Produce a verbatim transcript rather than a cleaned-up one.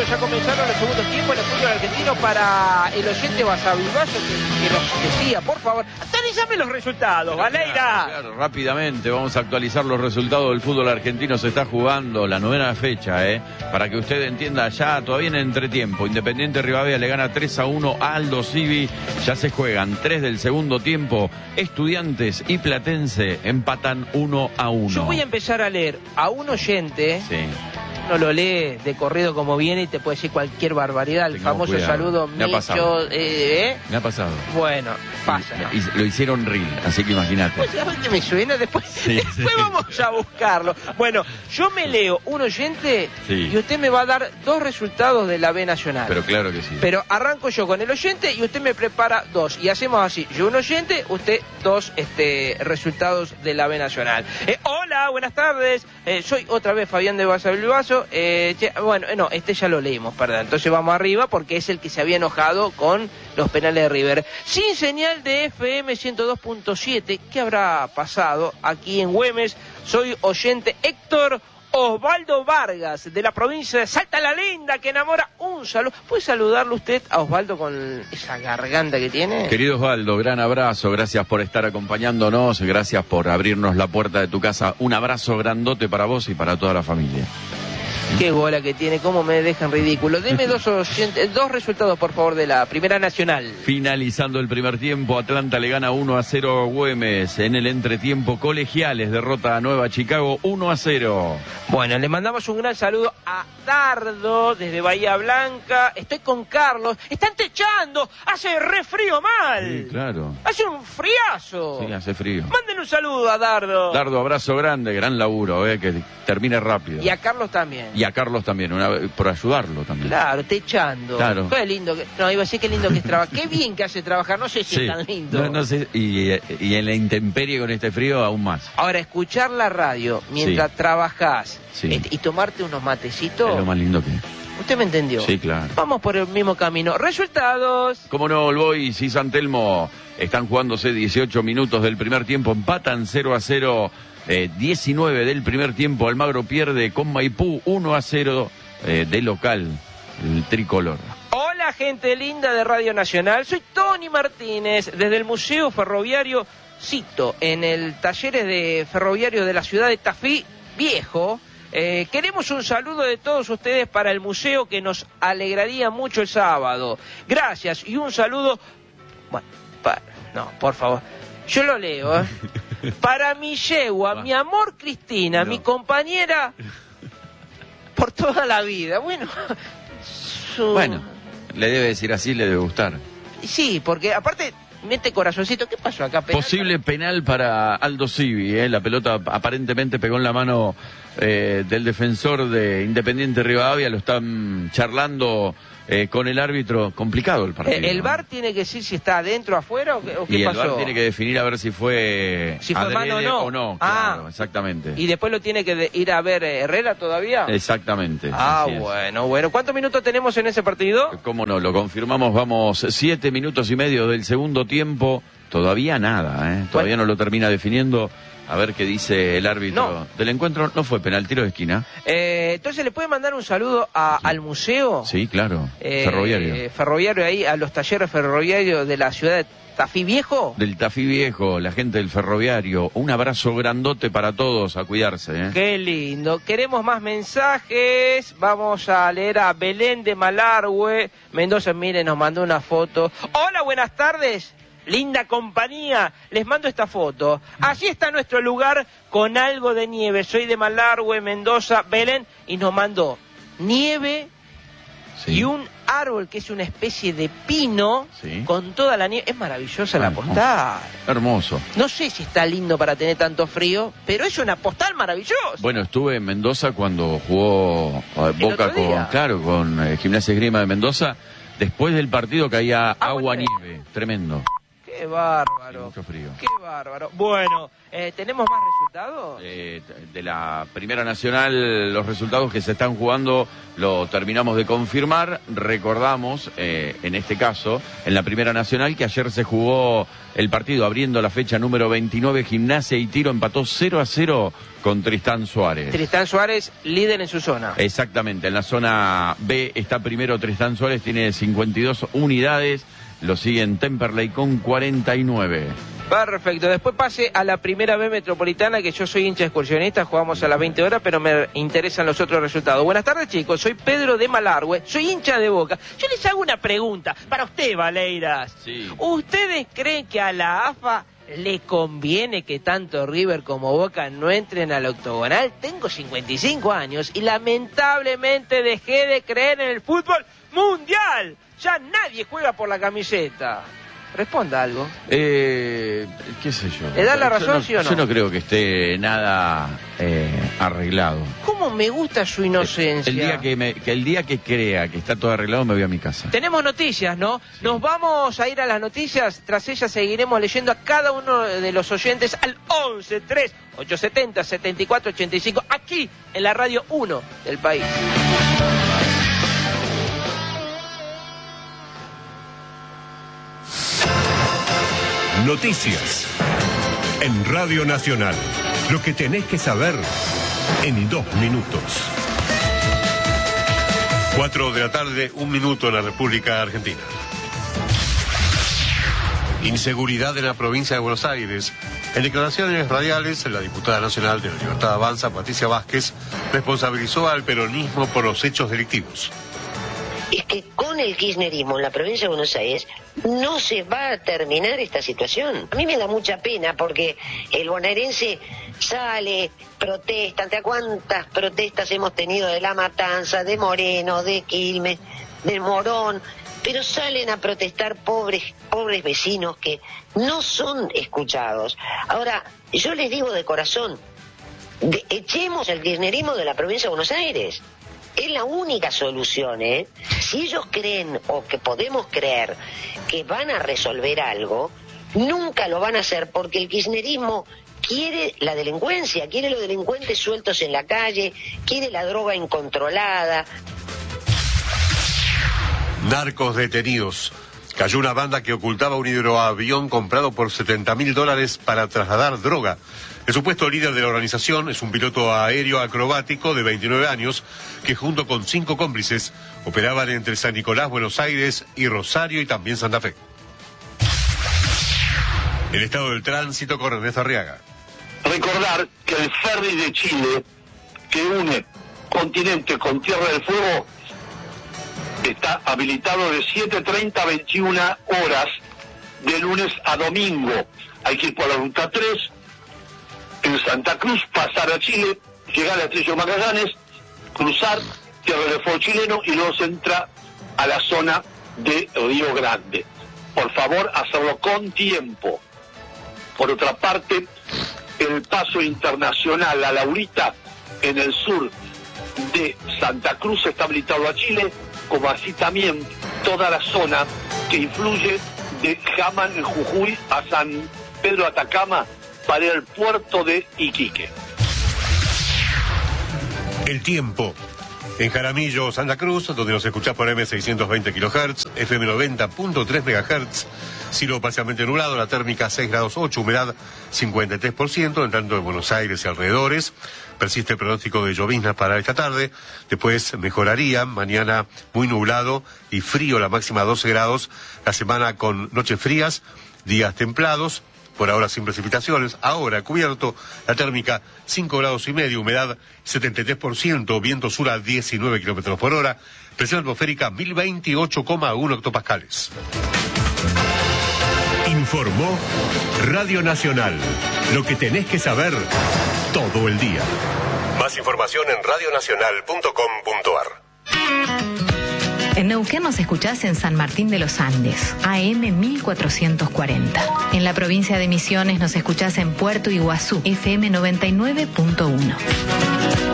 ya comenzaron los segundos tiempos en el fútbol argentino. Para el oyente Basavilbaso que, que nos decía, por favor, actualizame los resultados, Valera. Claro, claro, rápidamente vamos a actualizar los resultados del fútbol argentino. Se está jugando la novena fecha, ¿eh? Para que usted entienda, ya todavía en entretiempo, Independiente Rivadavia le gana tres a uno a Aldo Civi. Ya se juegan tres del segundo tiempo. Estudiantes y Platense empatan uno a uno. Yo voy a empezar a leer a un oyente. Sí. Uno lo lee de corrido como viene y te puede decir cualquier barbaridad. El Tengamos famoso cuidado. saludo Me ha Micho. pasado. Eh, ¿eh? Me ha pasado. Bueno, pasa. ¿no? Y, y lo hicieron reel, así que imagínate. Pues, ¿sabes qué me suena? Después, Sí, después sí. vamos a buscarlo. Bueno, yo me leo un oyente Sí. y usted me va a dar dos resultados de la B Nacional. Pero claro que sí. Pero arranco yo con el oyente y usted me prepara dos. Y hacemos así. Yo un oyente, usted dos este, resultados de la B Nacional. Eh, hola, buenas tardes. Eh, soy otra vez Fabián de Basavilbaso. Eh, che, bueno, eh, no, este ya lo leímos, perdón. Entonces vamos arriba porque es el que se había enojado con los penales de River. Sin señal de F M ciento dos punto siete. ¿Qué habrá pasado aquí en Güemes? Soy oyente Héctor Osvaldo Vargas, de la provincia de Salta la Linda, que enamora. Un saludo. ¿Puede saludarlo usted a Osvaldo con esa garganta que tiene? Querido Osvaldo, gran abrazo, gracias por estar acompañándonos, gracias por abrirnos la puerta de tu casa. Un abrazo grandote para vos y para toda la familia. Qué bola que tiene, cómo me dejan ridículo. Deme dos, oyentes, dos resultados, por favor, de la Primera Nacional. Finalizando el primer tiempo, Atlanta le gana uno a cero a Güemes. En el entretiempo, Colegiales derrota a Nueva Chicago uno a cero. Bueno, le mandamos un gran saludo a Dardo desde Bahía Blanca. Estoy con Carlos. Están techando. Hace re frío mal. Sí, claro. Hace un friazo. Sí, hace frío. Manden un saludo a Dardo. Dardo, abrazo grande, gran laburo, eh, que termine rápido. Y a Carlos también. Y a Carlos también, una, por ayudarlo también. Claro, techando. Claro. Qué lindo que... No, iba a decir qué lindo que es trabajar. Qué bien que hace trabajar. No sé si Sí. es tan lindo. No, no sé, y, y en la intemperie con este frío aún más. Ahora, escuchar la radio mientras Sí. trabajás Sí. este, y tomarte unos matecitos. Es lo más lindo que es. ¿Usted me entendió? Sí, claro. Vamos por el mismo camino. Resultados. Como no, el Boys y San Telmo están jugándose dieciocho minutos del primer tiempo, empatan cero a cero, eh, diecinueve del primer tiempo, Almagro pierde con Maipú uno a cero eh, de local, el tricolor. Hola, gente linda de Radio Nacional. Soy Tony Martínez, desde el Museo Ferroviario Cito, en el Talleres de Ferroviario de la ciudad de Tafí Viejo. Eh, queremos un saludo de todos ustedes para el museo, que nos alegraría mucho el sábado. Gracias, y un saludo... Bueno, para... no, por favor. Yo lo leo, ¿eh? Para mi yegua, mi amor Cristina, No. mi compañera por toda la vida. Bueno, su... Bueno, le debe decir así, le debe gustar. Sí, porque aparte... Mete corazoncito. ¿Qué pasó acá? ¿Penal? Posible penal para Aldo Civi, ¿eh? La pelota aparentemente pegó en la mano eh, del defensor de Independiente Rivadavia, lo están charlando eh, con el árbitro. Complicado el partido. Eh, ¿El ¿no? V A R tiene que decir si está adentro o afuera o qué, o qué Y pasó? el V A R tiene que definir a ver si fue, Si fue adrede mano o no. o no. Ah. Claro, exactamente. ¿Y después lo tiene que de- ir a ver eh, Herrera todavía? Exactamente. Ah, así es. bueno, bueno. ¿Cuántos minutos tenemos en ese partido? Cómo no, lo confirmamos, vamos siete minutos y medio del segundo tiempo, todavía nada, ¿eh? Todavía no lo termina definiendo, a ver qué dice el árbitro No. del encuentro. No fue penal, tiro de esquina. Eh, entonces, ¿le puede mandar un saludo a- al museo? Sí, claro, Eh, ferroviario. Ferroviario ahí, a los talleres ferroviarios de la ciudad de Tafí Viejo. Del Tafí Viejo, la gente del ferroviario, un abrazo grandote para todos, a cuidarse, ¿eh? Qué lindo. Queremos más mensajes. Vamos a leer a Belén de Malargüe. Mendoza, mire, nos mandó una foto. Hola, buenas tardes. Linda compañía. Les mando esta foto. Allí está nuestro lugar con algo de nieve. Soy de Malargüe, Mendoza, Belén. Y nos mandó nieve Sí. y un árbol que es una especie de pino Sí. con toda la nieve. Es maravillosa la Hermoso. postal. Hermoso. No sé si está lindo para tener tanto frío, pero es una postal maravillosa. Bueno, estuve en Mendoza cuando jugó eh, El Boca otro con, día. claro, con eh, Gimnasia Esgrima de Mendoza. Después del partido caía Agua agua nieve. nieve, tremendo. Qué Qué bárbaro. Mucho frío. Qué bárbaro. Bueno, eh, ¿tenemos más resultados? Eh, de la Primera Nacional, los resultados que se están jugando lo terminamos de confirmar. Recordamos, eh, en este caso, en la Primera Nacional, que ayer se jugó el partido abriendo la fecha número veintinueve. Gimnasia y Tiro empató cero a cero con Tristán Suárez. Tristán Suárez, líder en su zona. Exactamente, en la zona B está primero Tristán Suárez, tiene cincuenta y dos unidades. Lo siguen Temperley con cuarenta y nueve. Perfecto, después pase a la primera B metropolitana, que yo soy hincha excursionista, jugamos a las veinte horas, pero me interesan los otros resultados. Buenas tardes, chicos, soy Pedro de Malargüe, soy hincha de Boca. Yo les hago una pregunta para usted, Valeiras. Sí. ¿Ustedes creen que a la A F A le conviene que tanto River como Boca no entren al octogonal? Tengo cincuenta y cinco años y lamentablemente dejé de creer en el fútbol mundial. Ya nadie juega por la camiseta. Responda algo. Eh, qué sé yo. ¿Le da la razón, yo no, sí o no? Yo no creo que esté nada eh, arreglado. ¿Cómo me gusta su inocencia? El día que, me, que el día que crea que está todo arreglado me voy a mi casa. Tenemos noticias, ¿no? Sí. Nos vamos a ir a las noticias. Tras ellas seguiremos leyendo a cada uno de los oyentes al once tres ocho siete cero siete cuatro ocho cinco, aquí en la Radio uno del país. Noticias en Radio Nacional. Lo que tenés que saber en dos minutos. Cuatro de la tarde, un minuto en la República Argentina. Inseguridad en la provincia de Buenos Aires. En declaraciones radiales, la diputada nacional de la Libertad Avanza, Patricia Vázquez, responsabilizó al peronismo por los hechos delictivos. Es que con el kirchnerismo en la provincia de Buenos Aires no se va a terminar esta situación. A mí me da mucha pena porque el bonaerense sale, protesta. ¿Ante cuántas protestas hemos tenido de La Matanza, de Moreno, de Quilmes, de Morón? Pero salen a protestar pobres, pobres vecinos que no son escuchados. Ahora, yo les digo de corazón, de, echemos el kirchnerismo de la provincia de Buenos Aires. Es la única solución, ¿eh? Si ellos creen, o que podemos creer, que van a resolver algo, nunca lo van a hacer porque el kirchnerismo quiere la delincuencia, quiere los delincuentes sueltos en la calle, quiere la droga incontrolada. Narcos detenidos. Cayó una banda que ocultaba un hidroavión comprado por setenta mil dólares para trasladar droga. El supuesto líder de la organización es un piloto aéreo acrobático de veintinueve años que junto con cinco cómplices operaban entre San Nicolás, Buenos Aires y Rosario y también Santa Fe. El estado del tránsito con Ernesto Arriaga. Recordar que el ferry de Chile que une continente con Tierra del Fuego está habilitado de siete treinta a veintiuna horas de lunes a domingo. Hay que ir por la ruta tres en Santa Cruz, pasar a Chile, llegar a Estrecho Magallanes, cruzar Tierra del Fuego chileno y luego se entra a la zona de Río Grande. Por favor, hacerlo con tiempo. Por otra parte, el paso internacional a Laurita en el sur de Santa Cruz está habilitado a Chile, como así también toda la zona que influye de Jamán en Jujuy a San Pedro Atacama para el puerto de Iquique. El tiempo. En Jaramillo, Santa Cruz, donde nos escuchás por eme seiscientos veinte kilohertz, efe eme noventa punto tres megahertz, cielo parcialmente nublado, la térmica seis grados ocho, humedad cincuenta y tres por ciento, en tanto en Buenos Aires y alrededores. Persiste el pronóstico de lloviznas para esta tarde, después mejoraría, mañana muy nublado y frío, la máxima doce grados, la semana con noches frías, días templados, por ahora sin precipitaciones, ahora cubierto, la térmica cinco grados y medio, humedad setenta y tres por ciento, viento sur a diecinueve kilómetros por hora, presión atmosférica mil veintiocho coma uno hectopascales. Informó Radio Nacional, lo que tenés que saber todo el día. Más información en radionacional punto com punto ar. En Neuquén nos escuchás en San Martín de los Andes, A M mil cuatrocientos cuarenta. En la provincia de Misiones nos escuchás en Puerto Iguazú, F M noventa y nueve punto uno.